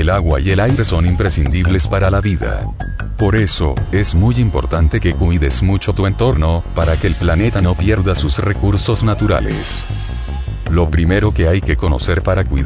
el agua y el aire son imprescindibles para la vida. Por eso, es muy importante que cuides mucho tu entorno, para que el planeta no pierda sus recursos naturales. Lo primero que hay que conocer para cuidar